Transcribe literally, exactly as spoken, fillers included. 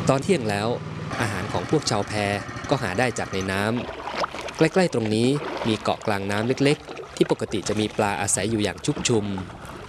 ตอนเที่ยงแล้วอาหารของพวกชาวแพก็หาได้จากในน้ำใกล้ๆตรงนี้มีเกาะกลางน้ำเล็กๆที่ปกติจะมีปลาอาศัยอยู่อย่างชุกชุม